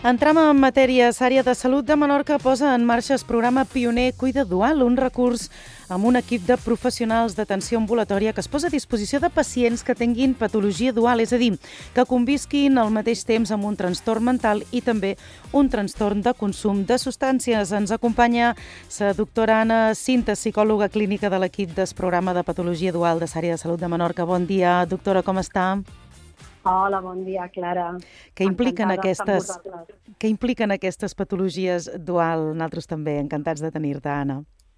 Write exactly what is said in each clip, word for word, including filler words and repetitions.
Entram en matèria. Àrea de Salut de Menorca posa en marxa el programa pioner Cuida Dual, un recurs amb un equip de professionals d'atenció ambulatòria que es posa a disposició de pacients que tinguin patologia dual, és a dir, que convisquin al mateix temps amb un trastorn mental i també un trastorn de consum de substàncies. Ens acompanya la doctora Anna Cinta, psicòloga clínica de l'equip del programa de patologia dual de l'Àrea de Salut de Menorca. Bon dia, doctora, com està? Hola, bon dia, Clara. Què impliquen aquestes, què impliquen aquestes patologies dual? Nosaltres també, encantats de tenir-te, Anna.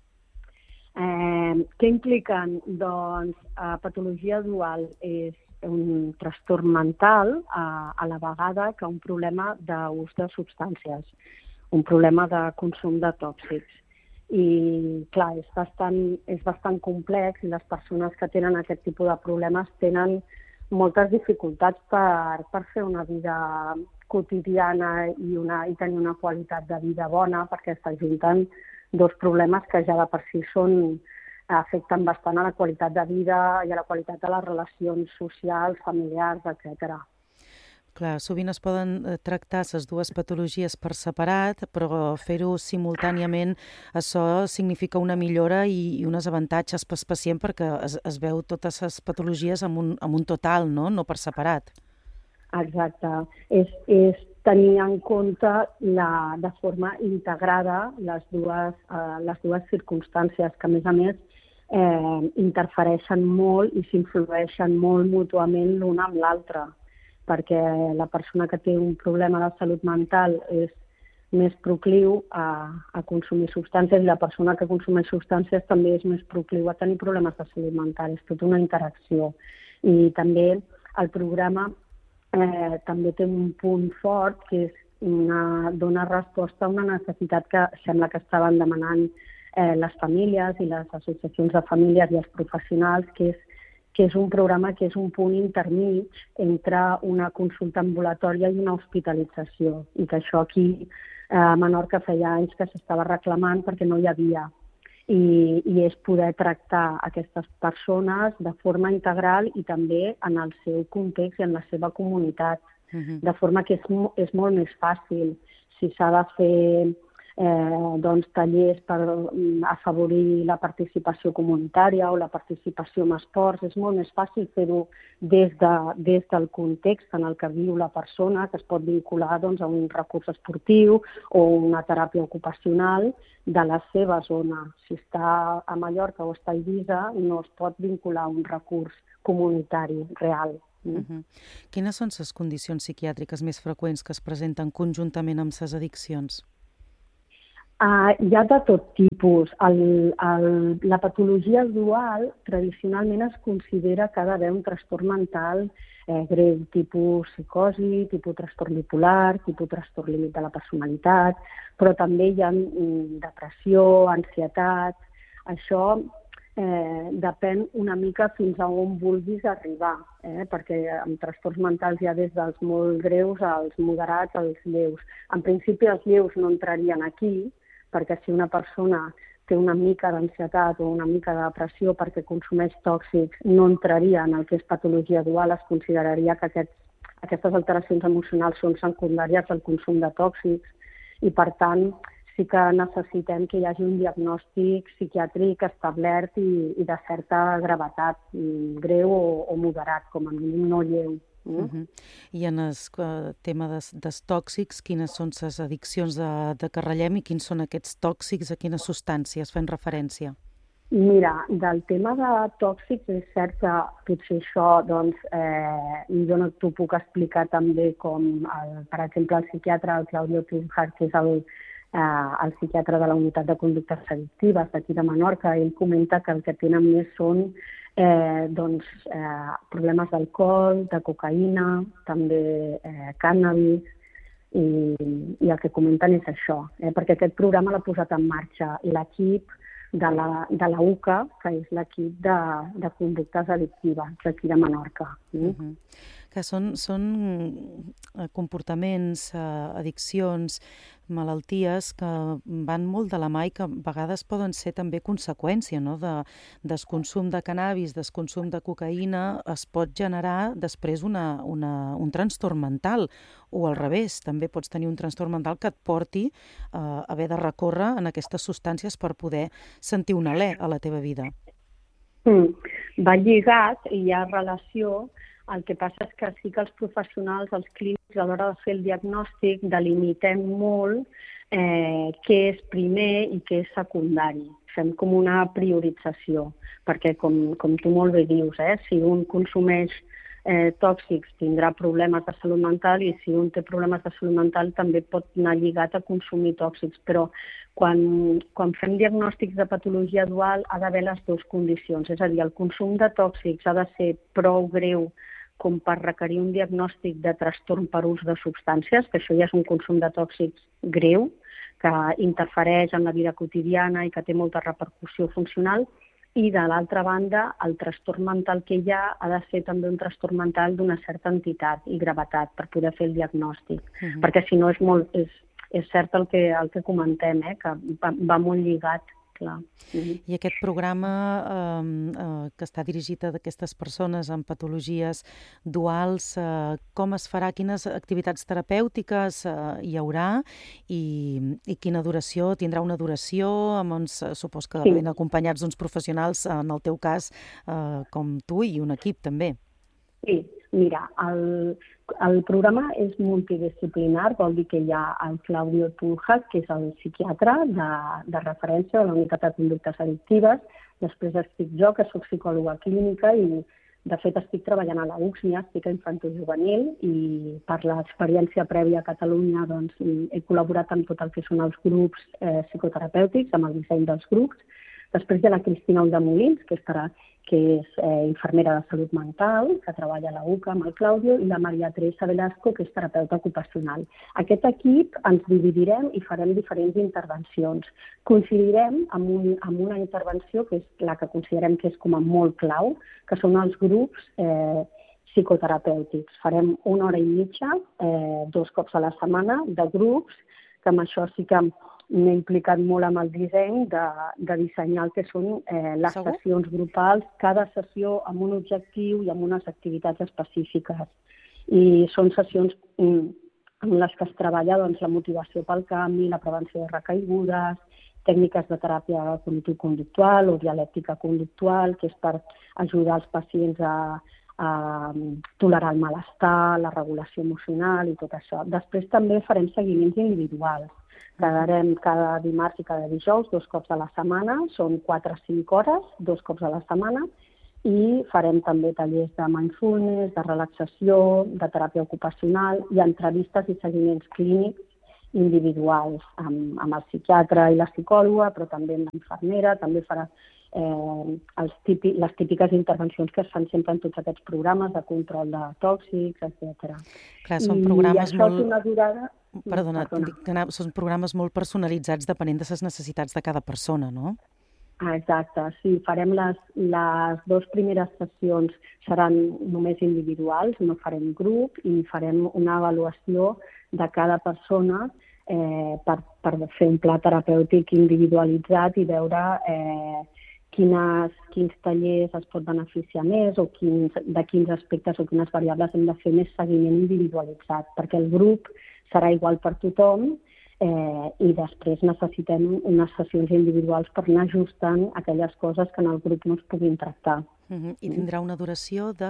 Eh, què impliquen? Doncs eh, patologia dual és un trastorn mental eh, a la vegada que un problema d'ús de substàncies, un problema de consum de tòxics. I, clar, és bastant, és bastant complex i les persones que tenen aquest tipus de problemes tenen moltes dificultats per, per fer una vida quotidiana i, una, i tenir una qualitat de vida bona, perquè s'ajunten dos problemes que ja de per si són, afecten bastant a la qualitat de vida i a la qualitat de les relacions socials, familiars, etcètera. Clar, sovint es poden tractar les dues patologies per separat, però fer-ho simultàniament, això significa una millora i, i uns avantatges pel pacient perquè es, es veu totes les patologies amb un, amb un total, no? No per separat. Exacte. És, és tenir en compte la, de forma integrada les dues, eh, les dues circumstàncies que, a més a més, eh, interfereixen molt i s'influeixen molt mútuament l'una amb l'altra, perquè la persona que té un problema de salut mental és més procliu a, a consumir substàncies i la persona que consumeix substàncies també és més procliu a tenir problemes de salut mental. És tota una interacció. I també el programa eh, també té un punt fort que és una, donar resposta a una necessitat que sembla que estaven demanant eh, les famílies i les associacions de famílies i els professionals, que és que és un programa que és un punt intermig entre una consulta ambulatòria i una hospitalització, i que això aquí a Menorca feia anys que s'estava reclamant perquè no hi havia. I, i és poder tractar aquestes persones de forma integral i també en el seu context i en la seva comunitat, uh-huh. De forma que és, és molt més fàcil. Si s'ha de fer Eh, doncs, tallers per afavorir la participació comunitària o la participació en esports, és molt més fàcil fer-ho des, de, des del context en el que viu la persona, que es pot vincular doncs, a un recurs esportiu o una teràpia ocupacional de la seva zona. Si està a Mallorca o està a Eivissa, no es pot vincular a un recurs comunitari real. Uh-huh. Quines són les condicions psiquiàtriques més freqüents que es presenten conjuntament amb les addiccions? Uh, hi ha de tot tipus. El, el, la patologia dual tradicionalment es considera que ha d'haver un trastorn mental eh, greu, tipus psicosi, tipus trastorn bipolar, tipus trastorn límit de la personalitat, però també hi ha mm, depressió, ansietat. Això eh, depèn una mica fins a on vulguis arribar, eh? Perquè amb trastorns mentals hi ha des dels molt greus als moderats, als lleus. En principi els lleus no entrarien aquí, perquè si una persona té una mica d'ansietat o una mica de depressió perquè consumeix tòxics, no entraria en el que és patologia dual, es consideraria que aquests, aquestes alteracions emocionals són secundàries al consum de tòxics i, per tant, sí que necessitem que hi hagi un diagnòstic psiquiàtric establert i, i de certa gravetat, greu o, o moderat, com a mínim no lleu. Mm? Uh-huh. I en el uh, tema dels, dels tòxics, quines són les addiccions de, de què ratllem i quins són aquests tòxics, a quines substàncies fem referència? Mira, del tema de tòxics és cert que potser això, doncs, eh, jo no t'ho puc explicar també com, el, per exemple, el psiquiatre, el Claudio Tunjar, que és el, eh, el psiquiatre de la unitat de conductes addictives d'aquí de Menorca. Ell comenta que el que tenen més són Eh, doncs, eh, problemes d'alcohol, de cocaïna, també eh, cànnabis, i, i el que comenten és això, eh, perquè aquest programa l'ha posat en marxa l'equip de la, de la U C A, que és l'equip de, de conductes addictives d'aquí de Menorca. Mm? Uh-huh. Que són, són comportaments, addiccions, malalties que van molt de la mà i que a vegades poden ser també conseqüència, no? De desconsum de cannabis, desconsum de cocaïna, es pot generar després una, una, un trastorn mental, o al revés, també pots tenir un trastorn mental que et porti a uh, haver de recórrer en aquestes substàncies per poder sentir un alè a la teva vida. Mm. Va lligat i hi ha relació. El que passa és que sí que els professionals, els clínics, a l'hora de fer el diagnòstic, delimitem molt eh, què és primer i què és secundari. Fem com una priorització, perquè com, com tu molt bé dius, eh, si un consumeix eh, tòxics tindrà problemes de salut mental i si un té problemes de salut mental també pot anar lligat a consumir tòxics, però quan, quan fem diagnòstics de patologia dual ha d'haver les dues condicions, és a dir, el consum de tòxics ha de ser prou greu com per requerir un diagnòstic de trastorn per ús de substàncies, que això ja és un consum de tòxics greu, que interfereix en la vida quotidiana i que té molta repercussió funcional, i de l'altra banda, el trastorn mental que hi ha ha de ser també un trastorn mental d'una certa entitat i gravetat per poder fer el diagnòstic, uh-huh. perquè si no és, molt, és, és cert el que, el que comentem, eh, que va, va molt lligat. Clar. Mm-hmm. I aquest programa eh, eh, que està dirigit a aquestes persones amb patologies duals, eh, com es farà? Quines activitats terapèutiques eh, hi haurà i, i quina duració? Tindrà una duració? Amb uns, supos que sí. Ben acompanyats d'uns professionals, en el teu cas, eh, com tu i un equip també. Sí, mira, el, el programa és multidisciplinar, vol dir que hi ha el Claudio Tunja, que és el psiquiatre de, de referència de la unitat de conductes addictives, després estic jo, que soc psicòloga clínica i de fet estic treballant a la U C S M I, estic a infantil-juvenil i per l'experiència prèvia a Catalunya doncs, he col·laborat amb tot el que són els grups eh, psicoterapèutics, amb el disseny dels grups. Després hi ha la Cristina Oldemolins, que estarà que és eh, infermera de salut mental, que treballa a la U C A amb el Claudio, i la Maria Teresa Velasco, que és terapeuta ocupacional. Aquest equip ens dividirem i farem diferents intervencions. Coincidirem amb, un, amb una intervenció que és la que considerem que és com a molt clau, que són els grups eh, psicoterapèutics. Farem una hora i mitja, eh, dos cops a la setmana, de grups, que amb això sí que m'he implicat molt amb el disseny de, de dissenyar el que són eh, les Segur? sessions grupals, cada sessió amb un objectiu i amb unes activitats específiques. I són sessions mm, en les que es treballa doncs, la motivació pel canvi, la prevenció de recaigudes, tècniques de teràpia cognitivo-conductual o dialèctica conductual, que és per ajudar els pacients a, a tolerar el malestar, la regulació emocional i tot això. Després també farem seguiments individuals. Quedarem cada dimarts i cada dijous, dos cops a la setmana, són quatre a cinc hores, dos cops a la setmana, i farem també tallers de mindfulness, de relaxació, de teràpia ocupacional i entrevistes i seguiments clínics individuals amb, amb el psiquiatre i la psicòloga, però també amb l'infermera, també farà eh, els típic, les típiques intervencions que es fan sempre en tots aquests programes de control de tòxics, etcètera. Clar, són programes I això molt... és una durada... Perdona, Perdona. Dic que són programes molt personalitzats depenent de les necessitats de cada persona, no? Ah, exacte, sí. Farem les, les dues primeres sessions seran només individuals, no farem grup i farem una avaluació de cada persona eh, per, per fer un pla terapèutic individualitzat i veure eh, quines, quins tallers es pot beneficiar més o quins, de quins aspectes o quines variables hem de fer més seguiment individualitzat, perquè el grup serà igual per tothom eh, i després necessitem unes sessions individuals per anar ajustant aquelles coses que en el grup no es puguin tractar. Uh-huh. I tindrà una duració de...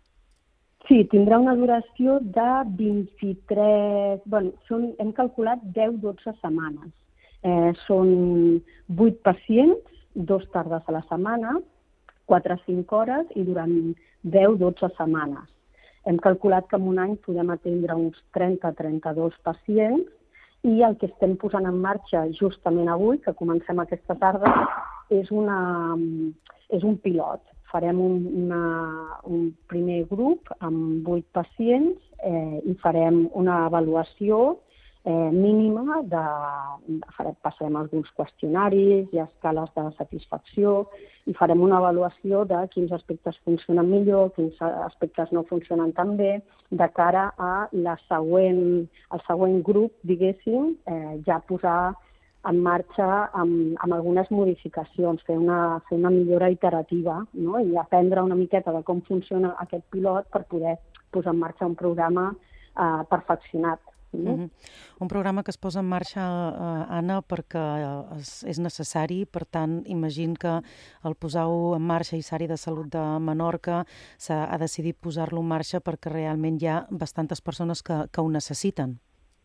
Sí, tindrà una duració de vint-i-tres... Bueno, són, hem calculat deu a dotze setmanes. Eh, són vuit pacients, dos tardes a la setmana, quatre a cinc hores i durant deu a dotze setmanes. Hem calculat que en un any podem atendre uns trenta a trenta-dos pacients i el que estem posant en marxa justament avui, que comencem aquesta tarda, és, una, és un pilot. Farem un, una, un primer grup amb vuit pacients eh, i farem una avaluació eh, mínima, de, passarem alguns qüestionaris i escales de satisfacció i farem una avaluació de quins aspectes funcionen millor, quins aspectes no funcionen tan bé, de cara a la següent, el següent grup, diguéssim, eh, ja posar en marxa amb, amb algunes modificacions, fer una, fer una millora iterativa, no? I aprendre una miqueta de com funciona aquest pilot per poder posar en marxa un programa eh, perfeccionat. Mm-hmm. Un programa que es posa en marxa, eh, Anna, perquè és, és necessari, per tant, imagino que el posar-ho en marxa, i Sària de Salut de Menorca s'ha ha decidit posar-lo en marxa perquè realment hi ha bastantes persones que, que ho necessiten.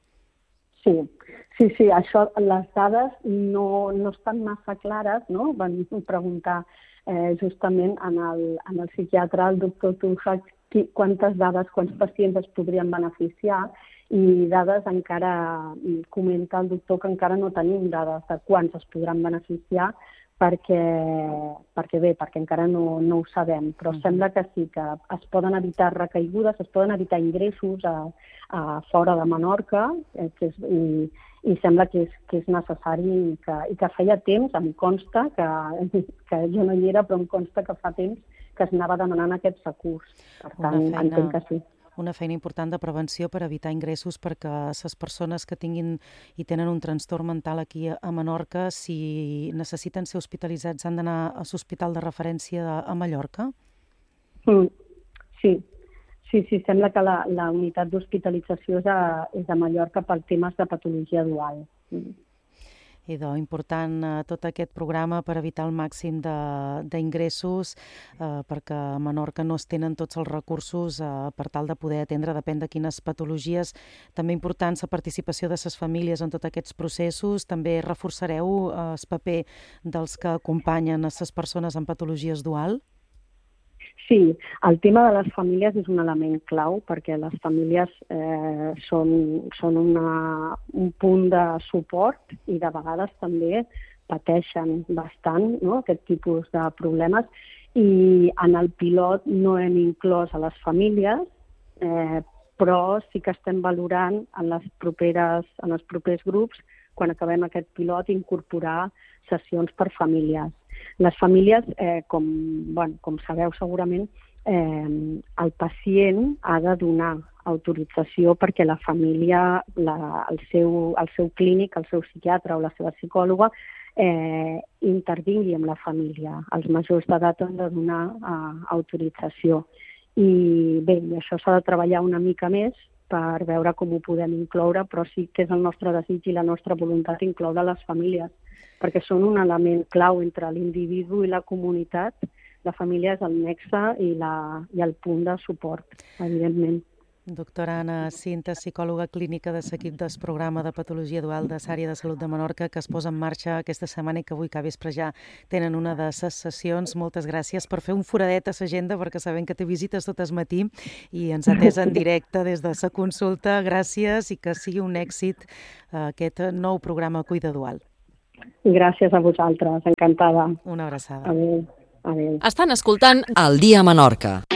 Sí, sí, sí, això, les dades no, no estan massa clares, no? Van preguntar eh, justament en el, en el psiquiatre, el doctor Tunhac, quantes dades, quants pacients es podrien beneficiar, i dades encara, comenta el doctor que encara no tenim dades de quants es podran beneficiar perquè, perquè bé, perquè encara no, no ho sabem, però uh-huh. sembla que sí, que es poden evitar recaigudes, es poden evitar ingressos a, a fora de Menorca, eh, que és, i, i sembla que és, que és necessari i que, i que feia temps, em consta, que, que jo no hi era, però em consta que fa temps que es anava demanant aquest recurs. Per tant, feina... entenc que sí. Una feina important de prevenció per evitar ingressos perquè les persones que tinguin i tenen un trastorn mental aquí a Menorca, si necessiten ser hospitalitzats, han d'anar a l'hospital de referència a Mallorca? Mm, sí. sí, sí, sembla que la, la unitat d'hospitalització és, a, és a Mallorca per temes de patologia dual. Mm. Idò, important eh, tot aquest programa per evitar el màxim d'ingressos, eh, perquè a Menorca no es tenen tots els recursos eh, per tal de poder atendre, depèn de quines patologies. També important la participació de les famílies en tots aquests processos. També reforçareu eh, el paper dels que acompanyen a les persones amb patologies dual? Sí, el tema de les famílies és un element clau perquè les famílies eh, són, són una, un punt de suport i de vegades també pateixen bastant, no?, aquest tipus de problemes, i en el pilot no hem inclòs a les famílies, eh, però sí que estem valorant en, les properes, en els propers grups, quan acabem aquest pilot, incorporar sessions per famílies. Les famílies, eh, com, bueno, com sabeu segurament, eh, el pacient ha de donar autorització perquè la família, la, el, seu, el seu clínic, el seu psiquiatre o la seva psicòloga eh, intervingui amb la família. Els majors d'edat han de donar eh, autorització. I bé, això s'ha de treballar una mica més per veure com ho podem incloure, però sí que és el nostre desig i la nostra voluntat incloure les famílies, perquè són un element clau entre l'individu i la comunitat. La família és el nexe i, la, i el punt de suport, evidentment. Doctora Anna Cinta, psicòloga clínica de l'equip del programa de patologia dual de Sària de Salut de Menorca, que es posa en marxa aquesta setmana i que avui que vespre ja tenen una de les sessions. Moltes gràcies per fer un foradet a l'agenda, perquè sabem que té visites tot el matí i ens ha atès en directe des de la consulta. Gràcies i que sigui un èxit aquest nou programa Cuida Dual. Gràcies a vosaltres, encantada. Una abraçada. Adéu. Adéu. Estan escoltant El Dia a Menorca.